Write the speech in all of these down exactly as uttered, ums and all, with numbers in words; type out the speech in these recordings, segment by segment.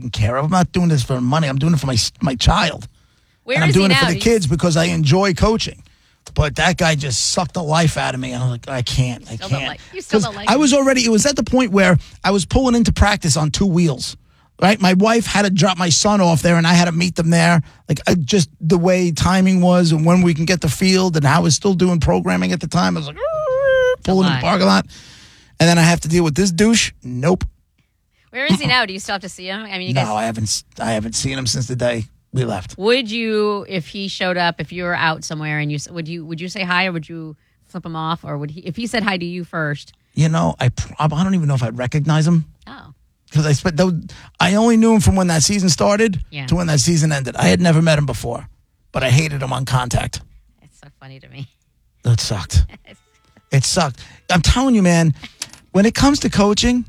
taken care of. I'm not doing this for money. I'm doing it for my my child. Where and I'm is doing he it now? for the He's- kids because I enjoy coaching. But that guy just sucked the life out of me. And I'm like, I can't. I Still don't can't. like- you still 'Cause don't like I him. was already, it was at the point where I was pulling into practice on two wheels. Right? My wife had to drop my son off there and I had to meet them there. Like, I just the way timing was and when we can get the field and I was still doing programming at the time. I was like, pulling in the lot. parking lot. And then I have to deal with this douche. Nope. Where is he now? Do you still have to see him? I mean, you No, guys. I haven't. I haven't seen him since the day we left. Would you, if he showed up, if you were out somewhere, and you s- would you would you say hi, or would you flip him off, or would he? If he said hi to you first, You know, I pr- I don't even know if I'd recognize him oh, because I spent. those- I only knew him from when that season started Yeah. to when that season ended. I had never met him before, but I hated him on contact. it's so funny to me. That sucked. It sucked. I'm telling you, man. When it comes to coaching,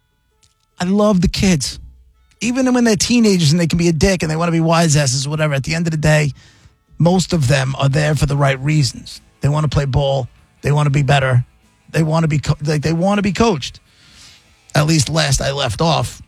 I love the kids. Even when they're teenagers and they can be a dick and they want to be wise asses or whatever, at the end of the day, most of them are there for the right reasons. They want to play ball. They want to be better. They want to be co- like they want to be coached. At least last I left off.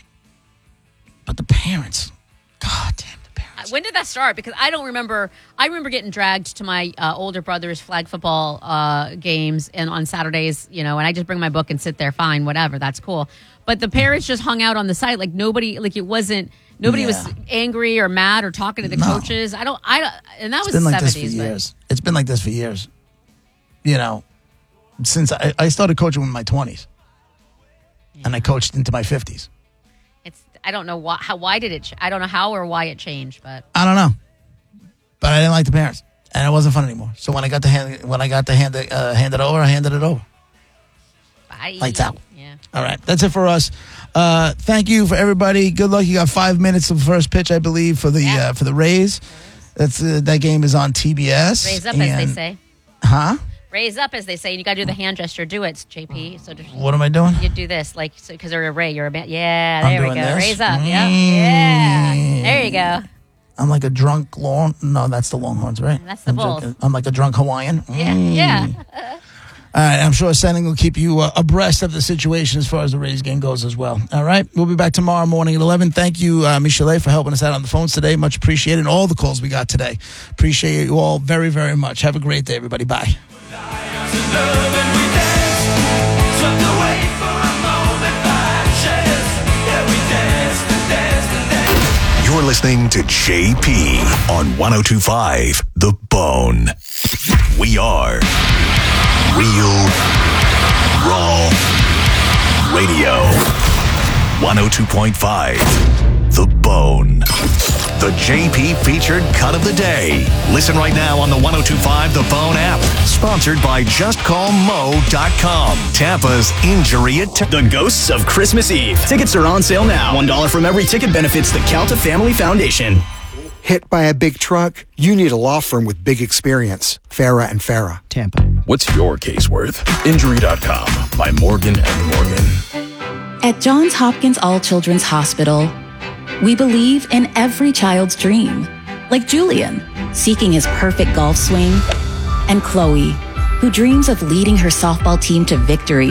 But the parents, God damn the parents. When did that start? Because I don't remember. I remember getting dragged to my uh, older brother's flag football uh, games and on Saturdays, you know, and I just bring my book and sit there. Fine, whatever, that's cool. But the parents just hung out on the side, like nobody, like it wasn't. Nobody Yeah. was angry or mad or talking to the No. coaches. I don't. I don't- and that It's was been the like this seventies. for But years. It's been like this for years. You know, since I, I started coaching in my twenties, and I coached into my fifties. it's. I don't know why. How? Why did it? Ch- I don't know how or why it changed. But I don't know, but I didn't like the parents, and it wasn't fun anymore. So when I got to hand when I got to hand it, uh, hand it over, I handed it over. bye. Lights out. Yeah. All right, that's it for us. Uh, thank you for everybody. Good luck. You got five minutes of first pitch, I believe, for the Yeah. uh, for the Rays. That's uh, that game is on T B S. Raise up, as they and- say. Huh? Raise up, as they say. And you got to do the hand gesture. Do it, J P. So just, What am I doing? you do this, like, because they're a Ray. You're a man. Yeah, I'm there we doing go. this? Raise up. Yeah. Mm. Yeah. There you go. I'm like a drunk long. No, that's the Longhorns, right? That's the I'm Bulls. drunk- I'm like a drunk Hawaiian. Yeah. Mm. Yeah. All right, I'm sure Sending will keep you uh, abreast of the situation as far as the Rays game goes as well. All right, we'll be back tomorrow morning at eleven. Thank you, uh, Michele, for helping us out on the phones today. Much appreciated. And all the calls we got today. Appreciate you all very, very much. Have a great day, everybody. Bye. You're listening to J P on one oh two point five The Bone. We are Real Raw Radio. one oh two point five The Bone. The J P featured cut of the day. Listen right now on the one oh two point five The Bone app. Sponsored by just call mo dot com. Tampa's injury at The Ghosts of Christmas Eve. Tickets are on sale now. one dollar from every ticket benefits the Calta Family Foundation. Hit by a big truck? You need a law firm with big experience. Farah and Farah. Tampa. What's your case worth? Injury dot com by Morgan and Morgan. At Johns Hopkins All Children's Hospital, we believe in every child's dream. Like Julian, seeking his perfect golf swing, and Chloe, who dreams of leading her softball team to victory.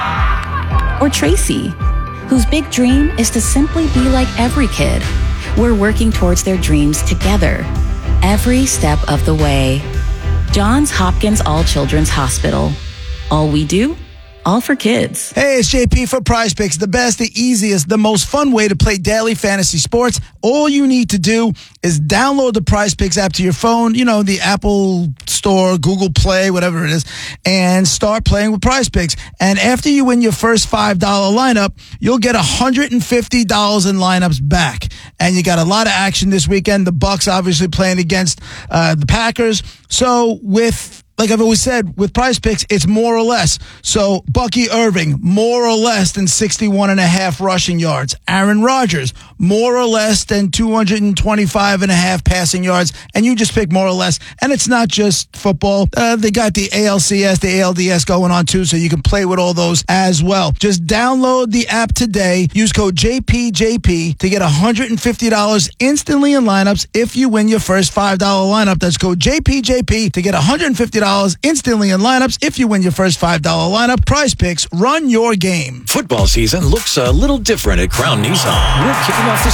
Or Tracy, whose big dream is to simply be like every kid. We're working towards their dreams together, every step of the way. Johns Hopkins All Children's Hospital. All we do, all for kids. Hey, it's J P for Prize Picks, the best, the easiest, the most fun way to play daily fantasy sports. All you need to do is download the Prize Picks app to your phone, you know, the Apple Store, Google Play, whatever it is, and start playing with Prize Picks. And after you win your first five dollar lineup, you'll get one hundred fifty dollars in lineups back. And you got a lot of action this weekend. The Bucks obviously playing against uh, the Packers. So with Like I've always said, with Prize Picks, it's more or less. So Bucky Irving, more or less than sixty-one and a half rushing yards. Aaron Rodgers, more or less than two hundred twenty-five and a half passing yards. And you just pick more or less. And it's not just football. Uh, they got the A L C S, the A L D S going on too, so you can play with all those as well. Just download the app today. Use code J P J P to get one hundred fifty dollars instantly in lineups if you win your first five dollar lineup. That's code J P J P to get one hundred fifty dollars instantly in lineups if you win your first five dollar lineup. Prize Picks, run your game. Football season looks a little different at Crown Nissan. We're kicking off the